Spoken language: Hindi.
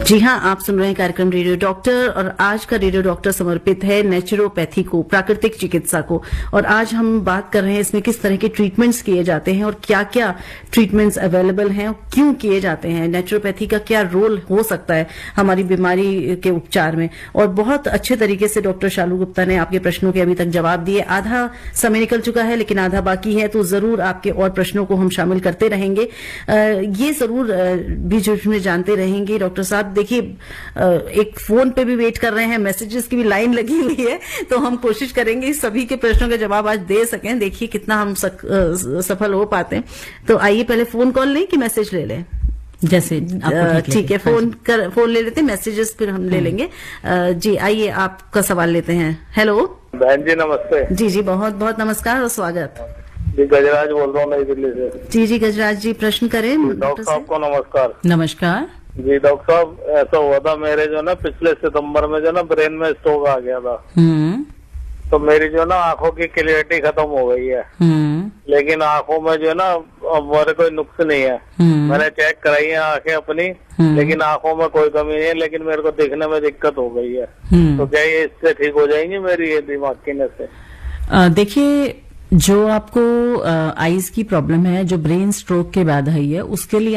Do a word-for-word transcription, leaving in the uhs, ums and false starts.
जी हाँ, आप सुन रहे हैं कार्यक्रम रेडियो डॉक्टर और आज का रेडियो डॉक्टर समर्पित है नेचुरोपैथी को, प्राकृतिक चिकित्सा को। और आज हम बात कर रहे हैं इसमें किस तरह के ट्रीटमेंट्स किए जाते हैं और क्या क्या ट्रीटमेंट्स अवेलेबल हैं और क्यों किए जाते हैं, नेचुरोपैथी का क्या रोल हो सकता है हमारी बीमारी के उपचार में। और बहुत अच्छे तरीके से डॉक्टर शालू गुप्ता ने आपके प्रश्नों के अभी तक जवाब दिए। आधा समय निकल चुका है लेकिन आधा बाकी है, तो जरूर आपके और प्रश्नों को हम शामिल करते रहेंगे। ये जरूर बीच बीच में जानते रहेंगे। डॉक्टर साहब देखिए, एक फोन पे भी वेट कर रहे हैं, मैसेजेस की भी लाइन लगी हुई है, तो हम कोशिश करेंगे सभी के प्रश्नों के जवाब आज दे सकें। देखिए कितना हम सक, सफल हो पाते हैं। तो आइए पहले फोन कॉल लें कि मैसेज ले लें? जैसे ठीक है, फोन कर फोन ले लेते हैं, मैसेजेस फिर हम ले लेंगे। जी आइए, आपका सवाल लेते हैं। हेलो बहन जी, नमस्ते। जी जी, बहुत बहुत नमस्कार और स्वागत। जी गजराज बोल रहा हूँ नई दिल्ली से। जी जी गजराज जी, प्रश्न करें। डॉक्टर साहब को नमस्कार। नमस्कार जी डॉक्टर साहब, ऐसा हुआ था मेरे जो ना पिछले सितंबर में जो ना ब्रेन में स्ट्रोक आ गया था। हम्म तो मेरी जो ना आंखों की क्लियरिटी खत्म हो गई है, हम्म लेकिन आंखों में जो है ना मेरे कोई नुक्स नहीं है। हम्म मैंने चेक कराई है आंखें अपनी, लेकिन आंखों में कोई कमी नहीं है, लेकिन मेरे को दिखने में दिक्कत हो गई है। तो क्या ये इससे ठीक हो जाएंगी मेरी ये दिमाग की नसें? देखिए, जो आपको आईज की प्रॉब्लम है, जो ब्रेन स्ट्रोक के बाद आई है, उसके लिए